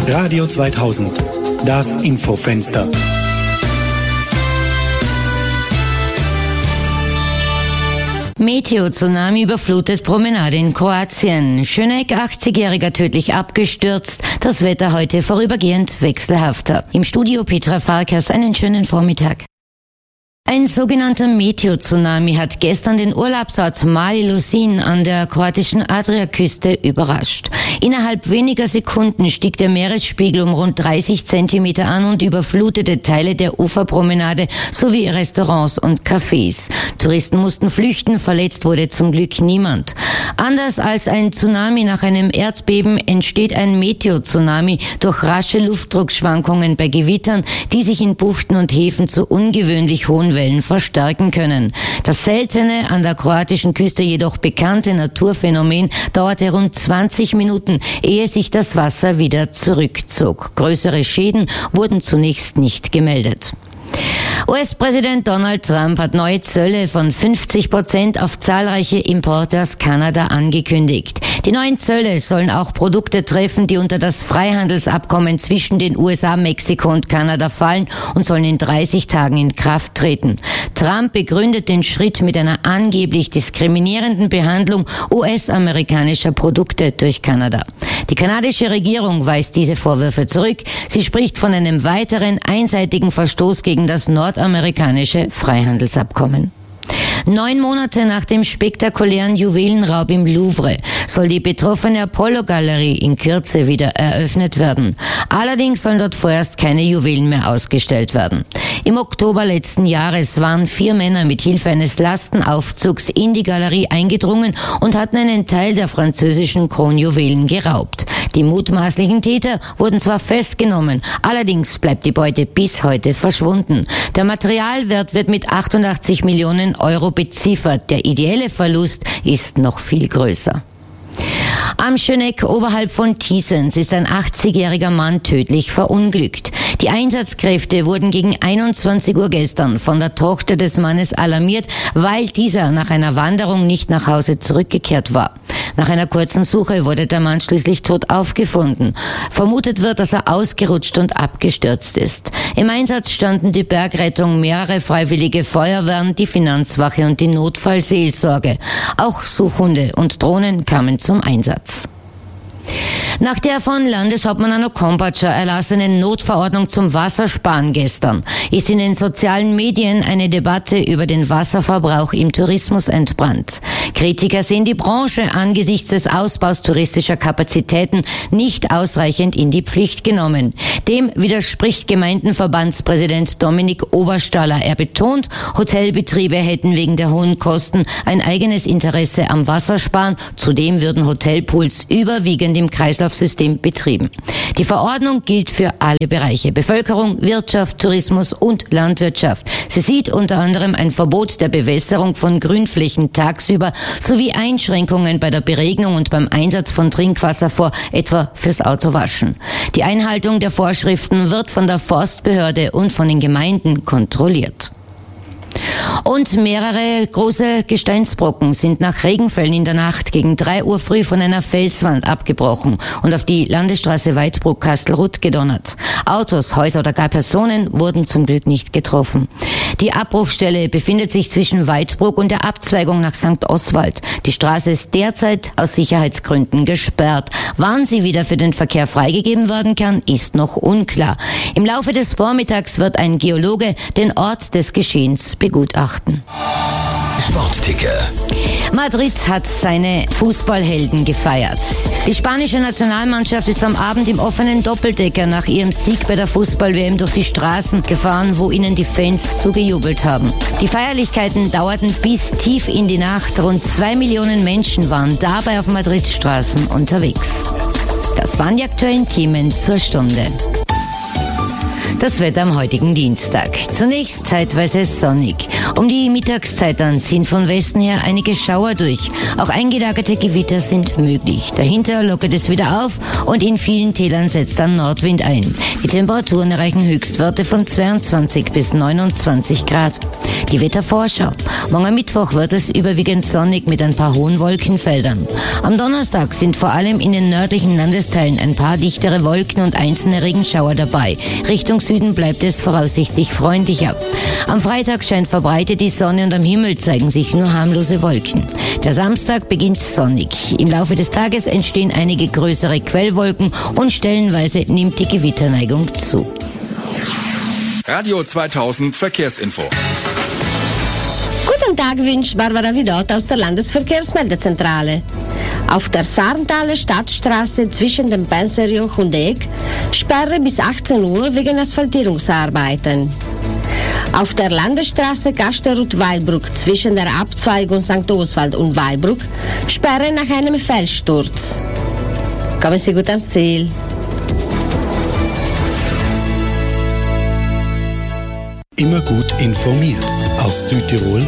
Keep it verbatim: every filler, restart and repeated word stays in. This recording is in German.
Radio zweitausend, das Infofenster. Meteo-Tsunami überflutet Promenade in Kroatien. Schöneck, achtzigjähriger, tödlich abgestürzt. Das Wetter heute vorübergehend wechselhafter. Im Studio Petra Farkas, einen schönen Vormittag. Ein sogenannter Meteo-Tsunami hat gestern den Urlaubsort Mali Losin an der kroatischen Adriaküste überrascht. Innerhalb weniger Sekunden stieg der Meeresspiegel um rund dreißig Zentimeter an und überflutete Teile der Uferpromenade sowie Restaurants und Cafés. Touristen mussten flüchten, verletzt wurde zum Glück niemand. Anders als ein Tsunami nach einem Erdbeben entsteht ein Meteo-Tsunami durch rasche Luftdruckschwankungen bei Gewittern, die sich in Buchten und Häfen zu ungewöhnlich hohen Wellen verstärken können. Das seltene, an der kroatischen Küste jedoch bekannte Naturphänomen dauerte rund zwanzig Minuten, ehe sich das Wasser wieder zurückzog. Größere Schäden wurden zunächst nicht gemeldet. U S-Präsident Donald Trump hat neue Zölle von fünfzig Prozent auf zahlreiche Importe aus Kanada angekündigt. Die neuen Zölle sollen auch Produkte treffen, die unter das Freihandelsabkommen zwischen den U S A, Mexiko und Kanada fallen und sollen in dreißig Tagen in Kraft treten. Trump begründet den Schritt mit einer angeblich diskriminierenden Behandlung U S-amerikanischer Produkte durch Kanada. Die kanadische Regierung weist diese Vorwürfe zurück. Sie spricht von einem weiteren einseitigen Verstoß gegen das nordamerikanische Freihandelsabkommen. Neun Monate nach dem spektakulären Juwelenraub im Louvre soll die betroffene Apollo-Galerie in Kürze wieder eröffnet werden. Allerdings sollen dort vorerst keine Juwelen mehr ausgestellt werden. Im Oktober letzten Jahres waren vier Männer mit Hilfe eines Lastenaufzugs in die Galerie eingedrungen und hatten einen Teil der französischen Kronjuwelen geraubt. Die mutmaßlichen Täter wurden zwar festgenommen, allerdings bleibt die Beute bis heute verschwunden. Der Materialwert wird mit achtundachtzig Millionen Euro beziffert. Der ideelle Verlust ist noch viel größer. Am Schöneck oberhalb von Thiesens ist ein achtzigjähriger Mann tödlich verunglückt. Die Einsatzkräfte wurden gegen einundzwanzig Uhr gestern von der Tochter des Mannes alarmiert, weil dieser nach einer Wanderung nicht nach Hause zurückgekehrt war. Nach einer kurzen Suche wurde der Mann schließlich tot aufgefunden. Vermutet wird, dass er ausgerutscht und abgestürzt ist. Im Einsatz standen die Bergrettung, mehrere freiwillige Feuerwehren, die Finanzwache und die Notfallseelsorge. Auch Suchhunde und Drohnen kamen zum Einsatz. Nach der von Landeshauptmann Anno Kompatscher erlassenen Notverordnung zum Wassersparen gestern ist in den sozialen Medien eine Debatte über den Wasserverbrauch im Tourismus entbrannt. Kritiker sehen die Branche angesichts des Ausbaus touristischer Kapazitäten nicht ausreichend in die Pflicht genommen. Dem widerspricht Gemeindenverbandspräsident Dominik Oberstaller. Er betont, Hotelbetriebe hätten wegen der hohen Kosten ein eigenes Interesse am Wassersparen. Zudem würden Hotelpools überwiegend im Kreislaufsystem betrieben. Die Verordnung gilt für alle Bereiche: Bevölkerung, Wirtschaft, Tourismus und Landwirtschaft. Sie sieht unter anderem ein Verbot der Bewässerung von Grünflächen tagsüber sowie Einschränkungen bei der Beregnung und beim Einsatz von Trinkwasser vor, etwa fürs Autowaschen. Die Einhaltung der Vorschriften wird von der Forstbehörde und von den Gemeinden kontrolliert. Und mehrere große Gesteinsbrocken sind nach Regenfällen in der Nacht gegen drei Uhr früh von einer Felswand abgebrochen und auf die Landesstraße Weitbruck-Kastelruth gedonnert. Autos, Häuser oder gar Personen wurden zum Glück nicht getroffen. Die Abbruchstelle befindet sich zwischen Weitbruck und der Abzweigung nach Sankt Oswald. Die Straße ist derzeit aus Sicherheitsgründen gesperrt. Wann sie wieder für den Verkehr freigegeben werden kann, ist noch unklar. Im Laufe des Vormittags wird ein Geologe den Ort des Geschehens begutachten. Sportticker. Madrid hat seine Fußballhelden gefeiert. Die spanische Nationalmannschaft ist am Abend im offenen Doppeldecker nach ihrem Sieg bei der Fußball-W M durch die Straßen gefahren, wo ihnen die Fans zugejubelt haben. Die Feierlichkeiten dauerten bis tief in die Nacht. Rund zwei Millionen Menschen waren dabei auf Madrids Straßen unterwegs. Das waren die aktuellen Themen zur Stunde. Das Wetter am heutigen Dienstag. Zunächst zeitweise sonnig. Um die Mittagszeit dann ziehen von Westen her einige Schauer durch. Auch eingelagerte Gewitter sind möglich. Dahinter lockert es wieder auf und in vielen Tälern setzt dann Nordwind ein. Die Temperaturen erreichen Höchstwerte von zweiundzwanzig bis neunundzwanzig Grad. Die Wettervorschau. Morgen Mittwoch wird es überwiegend sonnig mit ein paar hohen Wolkenfeldern. Am Donnerstag sind vor allem in den nördlichen Landesteilen ein paar dichtere Wolken und einzelne Regenschauer dabei. Richtung Süden bleibt es voraussichtlich freundlicher. Am Freitag scheint verbreitet die Sonne und am Himmel zeigen sich nur harmlose Wolken. Der Samstag beginnt sonnig. Im Laufe des Tages entstehen einige größere Quellwolken und stellenweise nimmt die Gewitterneigung zu. Radio zweitausend Verkehrsinfo. Guten Tag, wünscht Barbara Vidot aus der Landesverkehrsmeldezentrale. Auf der Sarnthaler Stadtstraße zwischen dem Penserjoch und Eck Sperre bis achtzehn Uhr wegen Asphaltierungsarbeiten. Auf der Landesstraße Gasterud-Weilbruck zwischen der Abzweigung Sankt Oswald und Weilbruck Sperre nach einem Felssturz. Kommen Sie gut ans Ziel. Immer gut informiert. Aus Südtirol